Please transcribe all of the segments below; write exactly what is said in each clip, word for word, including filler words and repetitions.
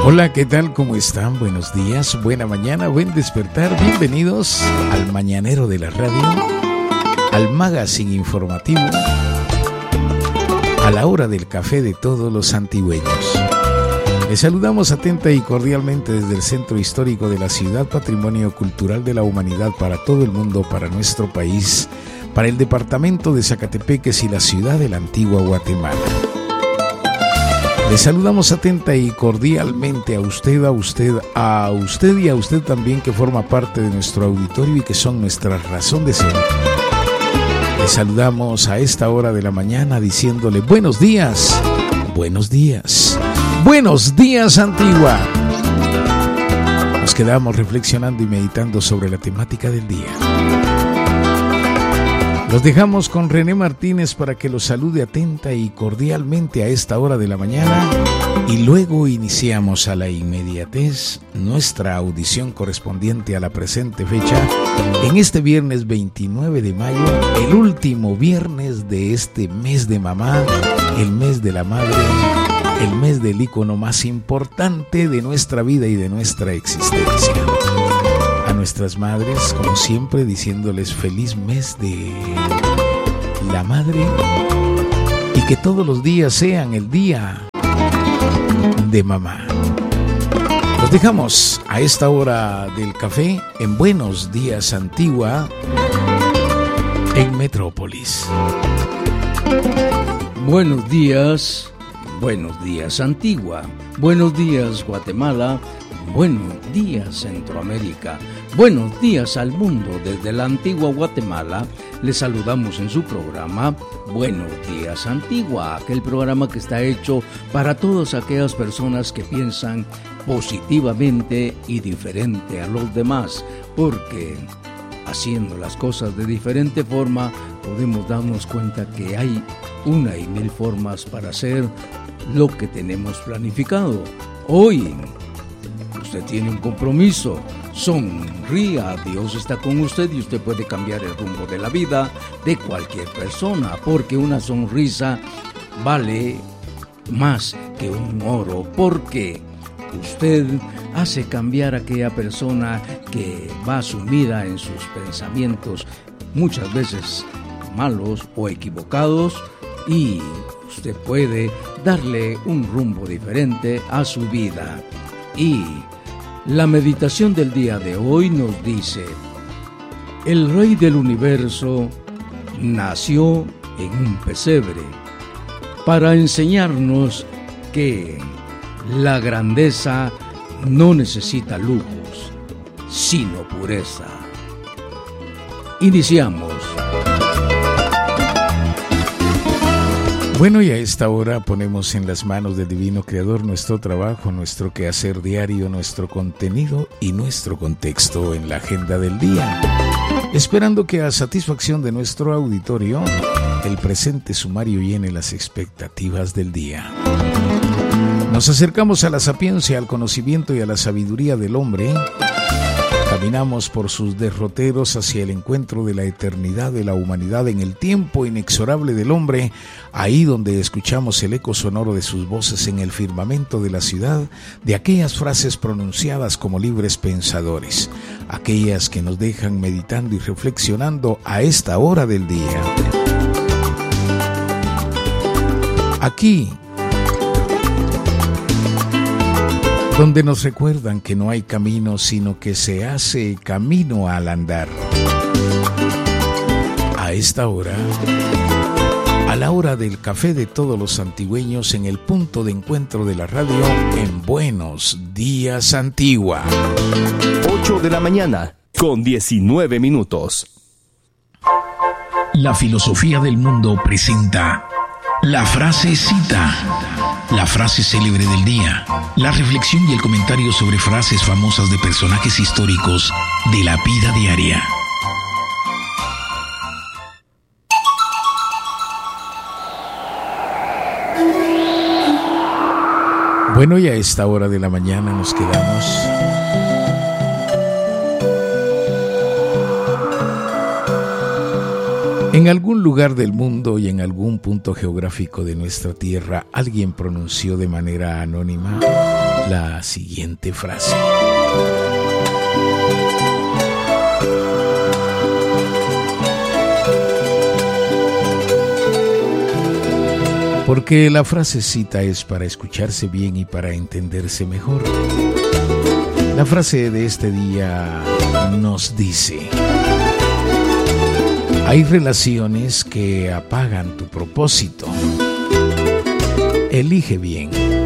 Hola, ¿qué tal? ¿Cómo están? Buenos días, buena mañana, buen despertar. Bienvenidos al Mañanero de la Radio, al magazine informativo, a la hora del café de todos los antigüeños. Les saludamos atenta y cordialmente desde el Centro Histórico de la Ciudad, Patrimonio Cultural de la Humanidad para todo el mundo, para nuestro país, para el departamento de Zacatepeques y la ciudad de la antigua Guatemala. Les saludamos atenta y cordialmente a usted, a usted, a usted y a usted también que forma parte de nuestro auditorio y que son nuestra razón de ser. Les saludamos a esta hora de la mañana diciéndole buenos días, buenos días, buenos días Antigua. Nos quedamos reflexionando y meditando sobre la temática del día. Los dejamos con René Martínez para que los salude atenta y cordialmente a esta hora de la mañana y luego iniciamos a la inmediatez nuestra audición correspondiente a la presente fecha en este viernes veintinueve de mayo, el último viernes de este mes de mamá, el mes de la madre, el mes del ícono más importante de nuestra vida y de nuestra existencia. A nuestras madres, como siempre, diciéndoles feliz mes de la madre y que todos los días sean el día de mamá. Los dejamos a esta hora del café en Buenos Días Antigua en Metrópolis. Buenos días, buenos días Antigua, buenos días Guatemala. Buenos días Centroamérica, buenos días al mundo desde la antigua Guatemala. Les saludamos en su programa Buenos Días Antigua, aquel programa que está hecho para todas aquellas personas que piensan positivamente y diferente a los demás, porque haciendo las cosas de diferente forma podemos darnos cuenta que hay una y mil formas para hacer lo que tenemos planificado. Hoy usted tiene un compromiso, sonría, Dios está con usted y usted puede cambiar el rumbo de la vida de cualquier persona, porque una sonrisa vale más que un oro, porque usted hace cambiar a aquella persona que va sumida en sus pensamientos, muchas veces malos o equivocados, y usted puede darle un rumbo diferente a su vida. Y la meditación del día de hoy nos dice: el Rey del Universo nació en un pesebre para enseñarnos que la grandeza no necesita lujos, sino pureza. Iniciamos. Bueno, y a esta hora ponemos en las manos del Divino Creador nuestro trabajo, nuestro quehacer diario, nuestro contenido y nuestro contexto en la agenda del día, esperando que a satisfacción de nuestro auditorio, el presente sumario llene las expectativas del día. Nos acercamos a la sapiencia, al conocimiento y a la sabiduría del hombre. Caminamos por sus derroteros hacia el encuentro de la eternidad de la humanidad en el tiempo inexorable del hombre, ahí donde escuchamos el eco sonoro de sus voces en el firmamento de la ciudad, de aquellas frases pronunciadas como libres pensadores, aquellas que nos dejan meditando y reflexionando a esta hora del día. Aquí, donde nos recuerdan que no hay camino, sino que se hace camino al andar. A esta hora, a la hora del café de todos los antigüeños, en el punto de encuentro de la radio, en Buenos Días Antigua. ocho de la mañana, con diecinueve minutos. La filosofía del mundo presenta la frase cita, la frase célebre del día, la reflexión y el comentario sobre frases famosas de personajes históricos de la vida diaria. Bueno, y a esta hora de la mañana nos quedamos en algún lugar del mundo y en algún punto geográfico de nuestra tierra. Alguien pronunció de manera anónima la siguiente frase. Porque la frasecita es para escucharse bien y para entenderse mejor. La frase de este día nos dice: hay relaciones que apagan tu propósito. Elige bien.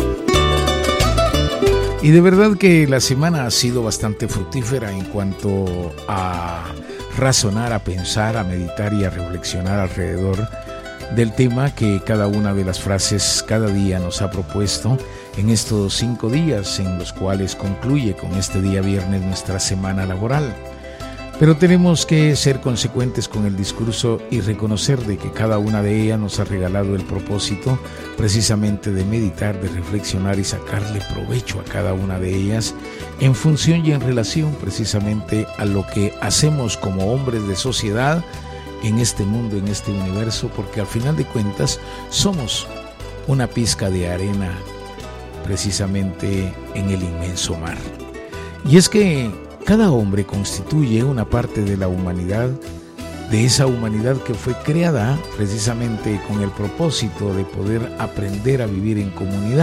Y de verdad que la semana ha sido bastante fructífera en cuanto a razonar, a pensar, a meditar y a reflexionar alrededor del tema que cada una de las frases cada día nos ha propuesto en estos cinco días en los cuales concluye con este día viernes nuestra semana laboral. Pero tenemos que ser consecuentes con el discurso y reconocer de que cada una de ellas nos ha regalado el propósito precisamente de meditar, de reflexionar y sacarle provecho a cada una de ellas en función y en relación precisamente a lo que hacemos como hombres de sociedad en este mundo, en este universo, porque al final de cuentas somos una pizca de arena precisamente en el inmenso mar. Y es que cada hombre constituye una parte de la humanidad, de esa humanidad que fue creada precisamente con el propósito de poder aprender a vivir en comunidad.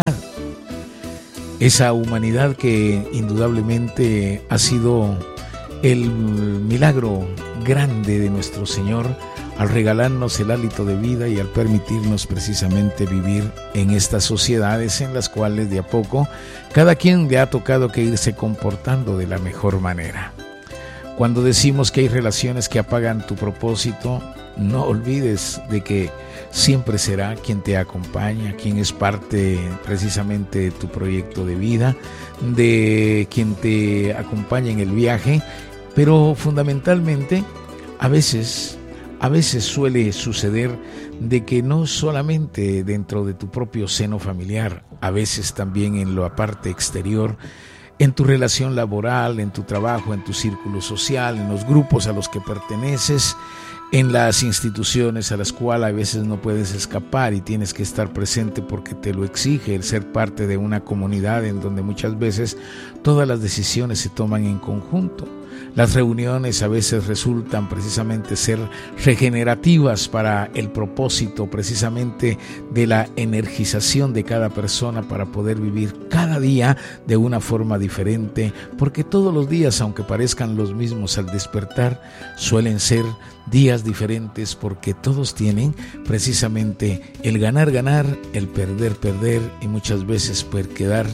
Esa humanidad que indudablemente ha sido el milagro grande de nuestro Señor al regalarnos el hálito de vida y al permitirnos precisamente vivir en estas sociedades en las cuales de a poco cada quien le ha tocado que irse comportando de la mejor manera. Cuando decimos que hay relaciones que apagan tu propósito, no olvides de que siempre será quien te acompaña, quien es parte precisamente de tu proyecto de vida, de quien te acompaña en el viaje, pero fundamentalmente a veces, a veces suele suceder de que no solamente dentro de tu propio seno familiar, a veces también en la parte exterior, en tu relación laboral, en tu trabajo, en tu círculo social, en los grupos a los que perteneces, en las instituciones a las cuales a veces no puedes escapar y tienes que estar presente porque te lo exige el ser parte de una comunidad en donde muchas veces todas las decisiones se toman en conjunto. Las reuniones a veces resultan precisamente ser regenerativas para el propósito precisamente de la energización de cada persona para poder vivir cada día de una forma diferente, porque todos los días, aunque parezcan los mismos al despertar, suelen ser días diferentes porque todos tienen precisamente el ganar, ganar, el perder, perder y muchas veces poder quedar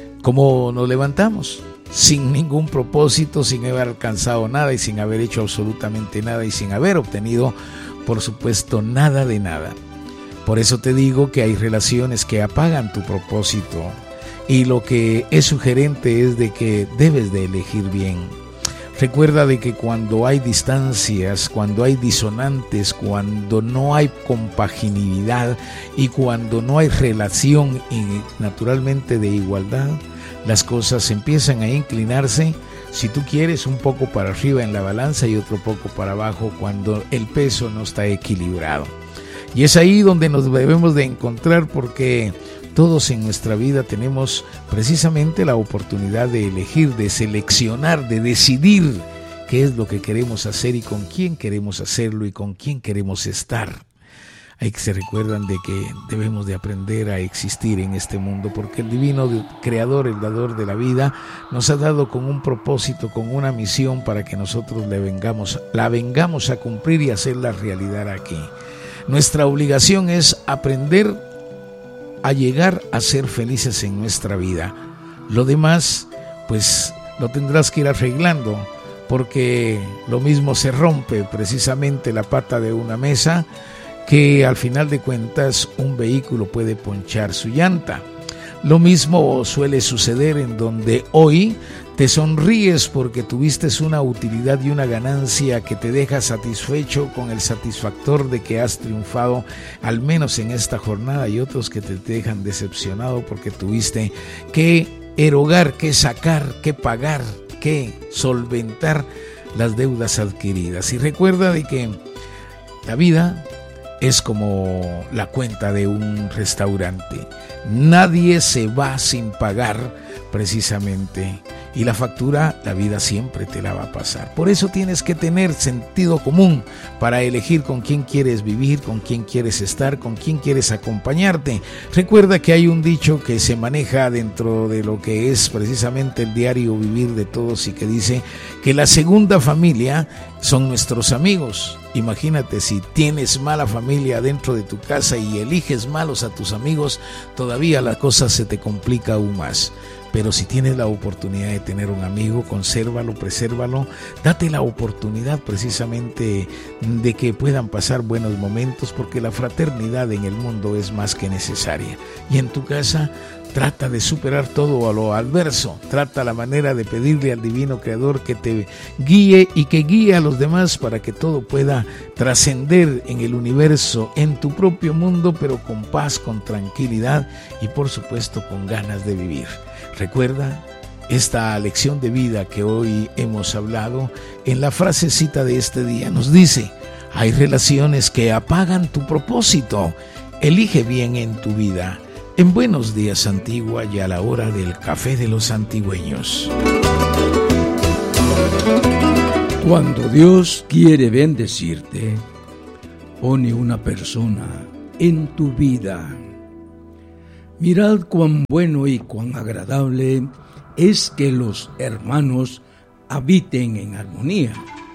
como nos levantamos, sin ningún propósito, sin haber alcanzado nada y sin haber hecho absolutamente nada y sin haber obtenido, por supuesto, nada de nada. Por eso te digo que hay relaciones que apagan tu propósito y lo que es sugerente es de que debes de elegir bien. Recuerda de que cuando hay distancias, cuando hay disonantes, cuando no hay compaginidad y cuando no hay relación y naturalmente de igualdad, las cosas empiezan a inclinarse, si tú quieres, un poco para arriba en la balanza y otro poco para abajo cuando el peso no está equilibrado. Y es ahí donde nos debemos de encontrar, porque todos en nuestra vida tenemos precisamente la oportunidad de elegir, de seleccionar, de decidir qué es lo que queremos hacer y con quién queremos hacerlo y con quién queremos estar. Hay que se recuerdan de que debemos de aprender a existir en este mundo, porque el divino creador, el dador de la vida, nos ha dado con un propósito, con una misión para que nosotros le vengamos, la vengamos a cumplir y hacerla realidad aquí. Nuestra obligación es aprender a llegar a ser felices en nuestra vida. Lo demás, pues lo tendrás que ir arreglando, porque lo mismo se rompe precisamente la pata de una mesa, que al final de cuentas un vehículo puede ponchar su llanta. Lo mismo suele suceder en donde hoy te sonríes porque tuviste una utilidad y una ganancia que te deja satisfecho con el satisfactor de que has triunfado, al menos en esta jornada, y otros que te dejan decepcionado porque tuviste que erogar, que sacar, que pagar, que solventar las deudas adquiridas. Y recuerda de que la vida es como la cuenta de un restaurante. Nadie se va sin pagar precisamente. Y la factura, la vida siempre te la va a pasar. Por eso tienes que tener sentido común para elegir con quién quieres vivir, con quién quieres estar, con quién quieres acompañarte. Recuerda que hay un dicho que se maneja dentro de lo que es precisamente el diario vivir de todos y que dice que la segunda familia son nuestros amigos. Imagínate, si tienes mala familia dentro de tu casa y eliges malos a tus amigos, todavía la cosa se te complica aún más. Pero si tienes la oportunidad de tener un amigo, consérvalo, presérvalo, date la oportunidad precisamente de que puedan pasar buenos momentos, porque la fraternidad en el mundo es más que necesaria. Y en tu casa, trata de superar todo a lo adverso, trata la manera de pedirle al Divino Creador que te guíe y que guíe a los demás para que todo pueda trascender en el universo, en tu propio mundo, pero con paz, con tranquilidad y por supuesto con ganas de vivir. Recuerda esta lección de vida que hoy hemos hablado. En la frasecita de este día nos dice: hay relaciones que apagan tu propósito. Elige bien en tu vida. En Buenos Días Antigua y a la hora del café de los antigüeños. Cuando Dios quiere bendecirte, pone una persona en tu vida. Mirad cuán bueno y cuán agradable es que los hermanos habiten en armonía.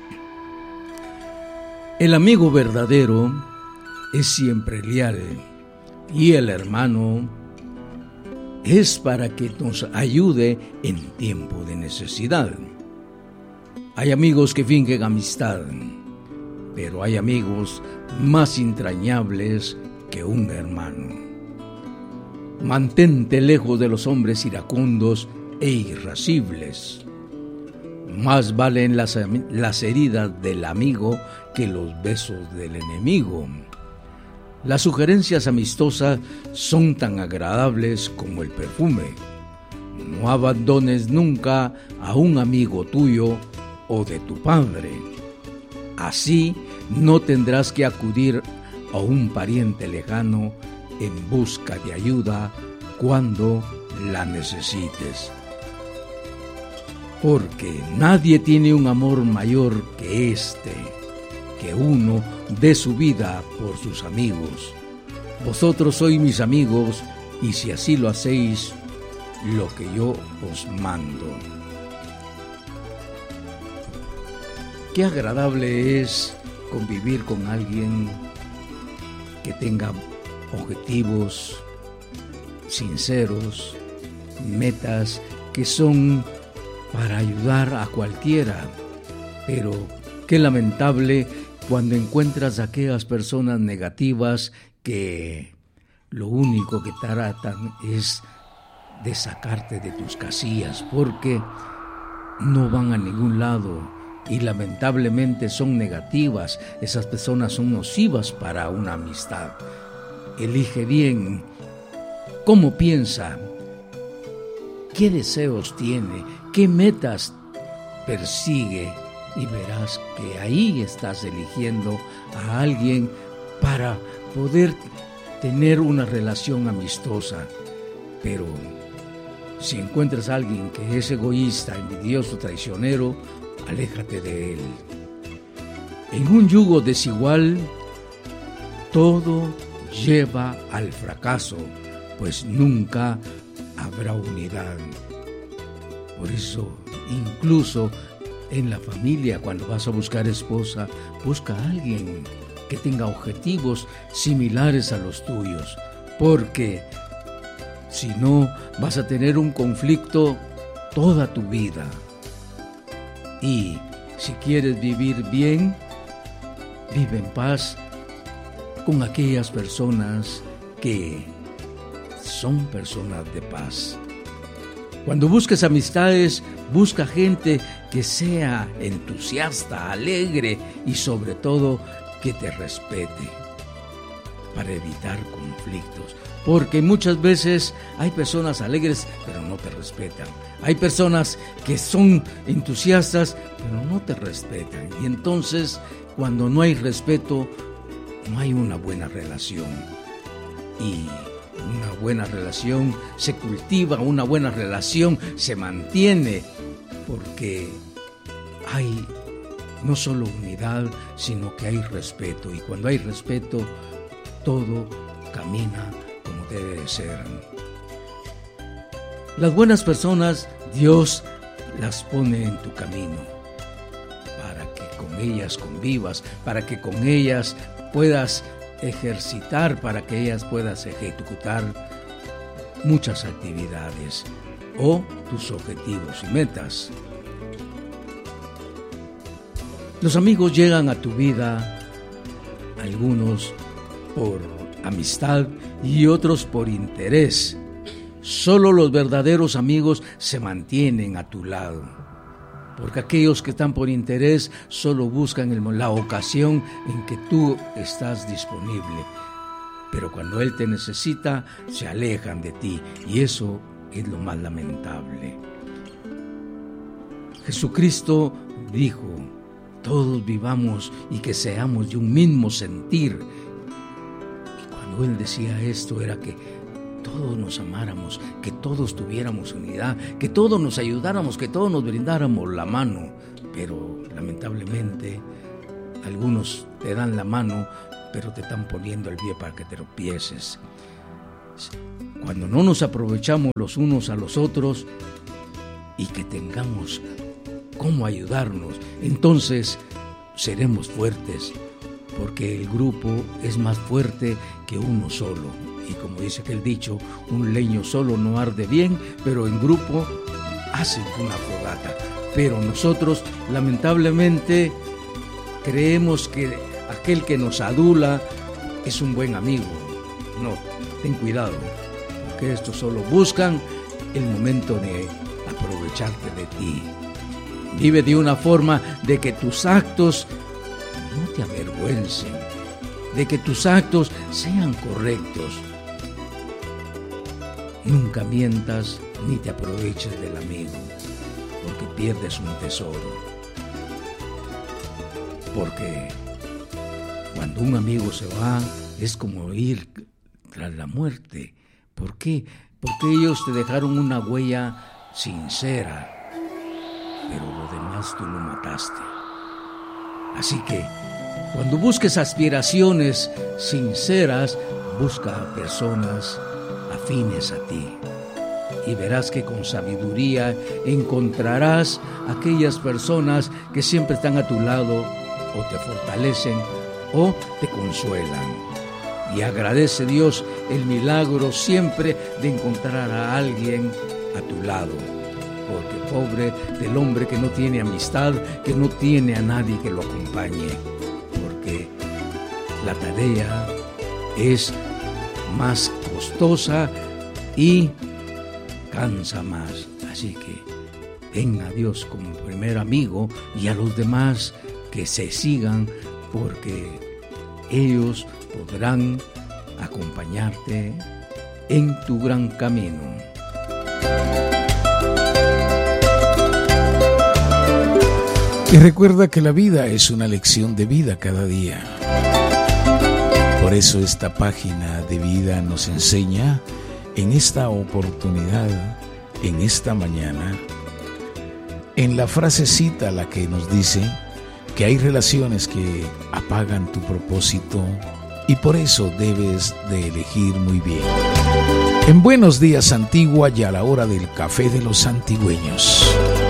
El amigo verdadero es siempre leal y el hermano es para que nos ayude en tiempo de necesidad. Hay amigos que fingen amistad, pero hay amigos más entrañables que un hermano. Mantente lejos de los hombres iracundos e irascibles. Más valen las, las heridas del amigo que los besos del enemigo. Las sugerencias amistosas son tan agradables como el perfume. No abandones nunca a un amigo tuyo o de tu padre. Así no tendrás que acudir a un pariente lejano en busca de ayuda cuando la necesites. Porque nadie tiene un amor mayor que este, que uno dé su vida por sus amigos. Vosotros sois mis amigos, y si así lo hacéis, lo que yo os mando. Qué agradable es convivir con alguien que tenga objetivos sinceros, metas que son para ayudar a cualquiera, pero qué lamentable cuando encuentras a aquellas personas negativas que lo único que tratan es de sacarte de tus casillas, porque no van a ningún lado y lamentablemente son negativas. Esas personas son nocivas para una amistad. Elige bien cómo piensa, qué deseos tiene, qué metas persigue, y verás que ahí estás eligiendo a alguien para poder tener una relación amistosa. Pero si encuentras a alguien que es egoísta, envidioso, traicionero, aléjate de él. En un yugo desigual, todo lleva al fracaso, pues nunca habrá unidad. Por eso, incluso en la familia, cuando vas a buscar esposa, busca a alguien que tenga objetivos similares a los tuyos, porque si no, vas a tener un conflicto toda tu vida. Y si quieres vivir bien, vive en paz con aquellas personas que son personas de paz. Cuando busques amistades, busca gente que sea entusiasta, alegre y sobre todo que te respete, para evitar conflictos. Porque muchas veces hay personas alegres pero no te respetan. Hay personas que son entusiastas pero no te respetan. Y entonces, cuando no hay respeto, no hay una buena relación. Y una buena relación se cultiva, una buena relación se mantiene, porque hay no solo unidad, sino que hay respeto. Y cuando hay respeto, todo camina como debe de ser. Las buenas personas, Dios las pone en tu camino para que con ellas convivas, para que con ellas puedas ejercitar, para que ellas puedas ejecutar muchas actividades o tus objetivos y metas. Los amigos llegan a tu vida, algunos por amistad y otros por interés. Solo los verdaderos amigos se mantienen a tu lado, porque aquellos que están por interés solo buscan el, la ocasión en que tú estás disponible, pero cuando Él te necesita, se alejan de ti, y eso es lo más lamentable. Jesucristo dijo: todos vivamos y que seamos de un mismo sentir. Y cuando Él decía esto, era que todos nos amáramos, que todos tuviéramos unidad, que todos nos ayudáramos, que todos nos brindáramos la mano. Pero lamentablemente algunos te dan la mano, pero te están poniendo el pie para que te tropieces. Cuando no nos aprovechamos los unos a los otros y que tengamos cómo ayudarnos, entonces seremos fuertes, porque el grupo es más fuerte que uno solo. Y como dice aquel dicho, un leño solo no arde bien, pero en grupo hacen una fogata. Pero nosotros, lamentablemente, creemos que aquel que nos adula es un buen amigo. No, ten cuidado, porque estos solo buscan el momento de aprovecharte de ti. Vive de una forma de que tus actos no te avergüencen, de que tus actos sean correctos. Nunca mientas ni te aproveches del amigo, porque pierdes un tesoro. Porque cuando un amigo se va, es como ir tras la muerte. ¿Por qué? Porque ellos te dejaron una huella sincera, pero lo demás tú lo mataste. Así que cuando busques aspiraciones sinceras, busca a personas afines a ti, y verás que con sabiduría encontrarás aquellas personas que siempre están a tu lado, o te fortalecen o te consuelan. Y agradece, Dios, el milagro siempre de encontrar a alguien a tu lado, porque pobre del hombre que no tiene amistad, que no tiene a nadie que lo acompañe, porque la tarea es más costosa y cansa más. Así que ten a Dios como primer amigo y a los demás que se sigan, porque ellos podrán acompañarte en tu gran camino. Y recuerda que la vida es una lección de vida cada día. Por eso esta página de vida nos enseña en esta oportunidad, en esta mañana, en la frasecita la que nos dice que hay relaciones que apagan tu propósito y por eso debes de elegir muy bien. En Buenos Días Antigua y a la hora del café de los antigüeños.